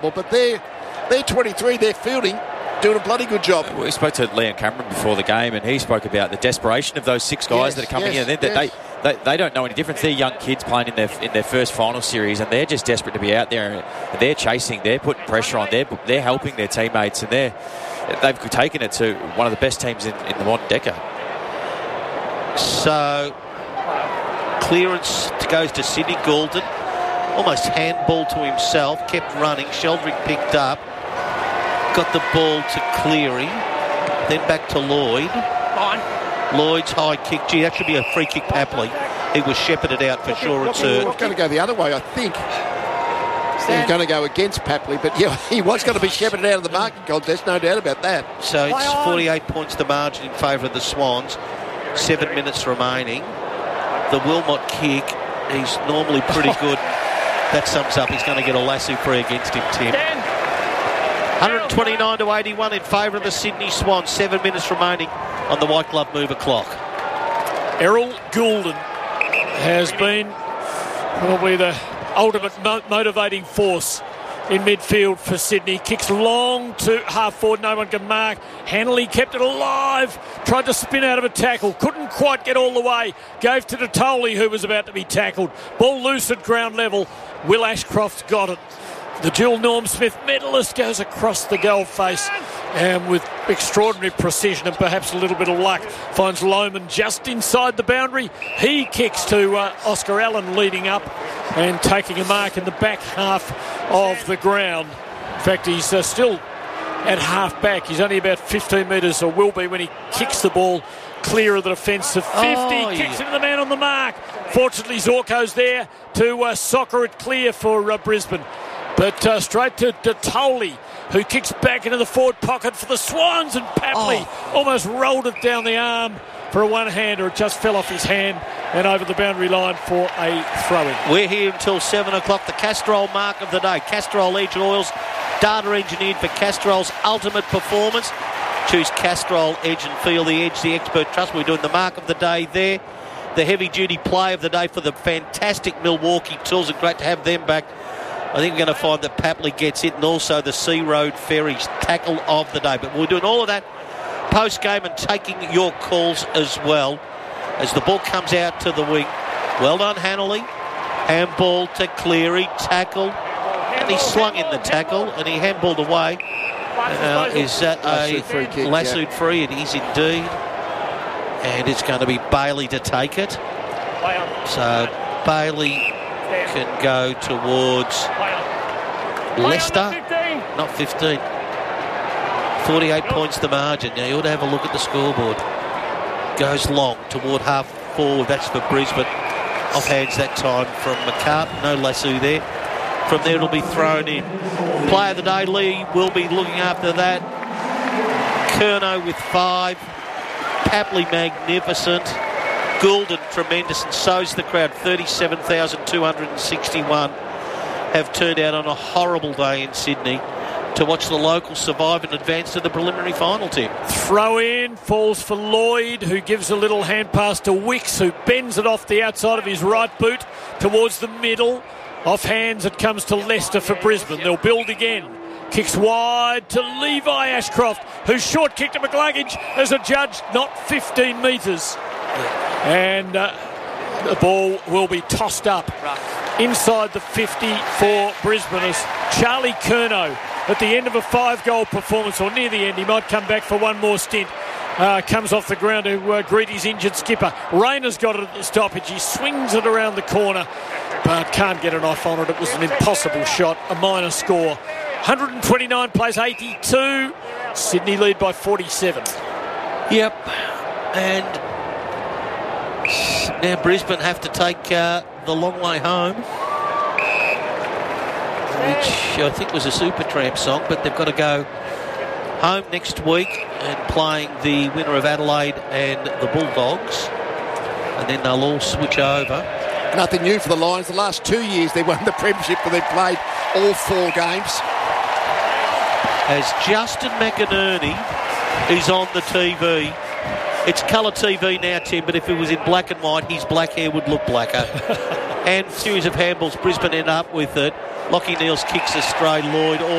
but they're 23, they're fielding, doing a bloody good job. We spoke to Liam Cameron before the game, and he spoke about the desperation of those 6 guys that are coming in. They don't know any difference. They're young kids playing in their first final series, and they're just desperate to be out there. And they're chasing, they're putting pressure on, they're helping their teammates, and they've taken it to one of the best teams in the modern decade. So clearance goes to Sydney. Goulden almost handball to himself, kept running. Sheldrick picked up, got the ball to Cleary, then back to Lloyd. Lloyd's high kick. Gee, that should be a free kick, Papley. He was shepherded out for sure and certain. It's going to go the other way, I think. He's going to go against Papley, but yeah, he was going to be shepherded out of the marking contest, no doubt about that. So it's 48 points the margin in favour of the Swans. 7 minutes remaining. The Wilmot kick, he's normally pretty good. That sums up. He's going to get a lasso free against him, Tim. 129 to 81 in favour of the Sydney Swans. 7 minutes remaining on the white glove mover clock. Errol Goulden has been probably the ultimate motivating force in midfield for Sydney. Kicks long to half forward, no one can mark. Hanley kept it alive, tried to spin out of a tackle, couldn't quite get all the way, gave to Natoli, who was about to be tackled. Ball loose at ground level. Will Ashcroft got it. The dual Norm Smith medalist goes across the goal face and with extraordinary precision and perhaps a little bit of luck finds Lohmann just inside the boundary. He kicks to Oscar Allen leading up and taking a mark in the back half of the ground. In fact, he's still at half back. He's only about 15 metres, or will be, when he kicks the ball clear of the defensive 50. Kicks into the man on the mark. Fortunately, Zorko's there to soccer it clear for Brisbane. But straight to Natoli, who kicks back into the forward pocket for the Swans, and Papley almost rolled it down the arm for a one-hander. It just fell off his hand and over the boundary line for a throw-in. We're here until 7 o'clock. The Castrol mark of the day. Castrol Engine Oils, data engineered for Castrol's ultimate performance. Choose Castrol Edge and feel the edge, the expert trust. We're doing the mark of the day there. The heavy-duty play of the day for the fantastic Milwaukee Tools, and great to have them back. I think we're going to find that Papley gets it, and also the Sea Road Ferries tackle of the day. But we're doing all of that post-game and taking your calls as well as the ball comes out to the wing. Well done, Hanley. Handball to Cleary, tackle, and he slung in the tackle and he handballed away. Is that a free kick, lassoed free? It is indeed. And it's going to be Bailey to take it. So Bailey can go towards Leicester. Not 15. 48 points the margin. Now you ought to have a look at the scoreboard. Goes long toward half forward. That's for Brisbane. Offhands that time from McCartan. No lasso there. From there it'll be thrown in. Player of the day, Lee will be looking after that. Curnow with 5. Papley magnificent. Goulden tremendous, and so's the crowd. 37,261 have turned out on a horrible day in Sydney to watch the locals survive and advance to the preliminary final, Tim. Throw in, falls for Lloyd, who gives a little hand pass to Wicks, who bends it off the outside of his right boot towards the middle. Off hands, it comes to Leicester for Brisbane. They'll build again. Kicks wide to Levi Ashcroft, who's short kick to McCluggage as adjudged not 15 metres. And the ball will be tossed up inside the 50 for Brisbane as Charlie Curnow, at the end of a 5-goal performance, or near the end, he might come back for one more stint, comes off the ground to greet his injured skipper. Rayner's got it at the stoppage. He swings it around the corner but can't get an off on it. It was an impossible shot, a minor score. 129 plays 82. Sydney lead by 47. Yep. And now Brisbane have to take the long way home, which I think was a Supertramp song, but they've got to go home next week and playing the winner of Adelaide and the Bulldogs, and then they'll all switch over. Nothing new for the Lions. The last 2 years they won the premiership, but they've played all 4 games. As Justin McInerney is on the TV. It's colour TV now, Tim, but if it was in black and white, his black hair would look blacker. And series of handballs, Brisbane end up with it. Lockie Neals kicks astray Lloyd.